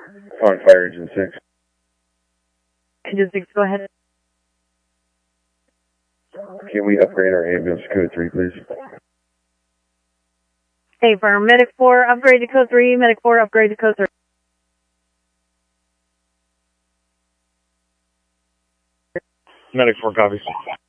On fire engine 6. Engine 6, go ahead. Can we upgrade our ambulance to code 3, please? Hey, firm. Medic 4, upgrade to code 3. Medic 4, upgrade to code 3. Medic 4 copies.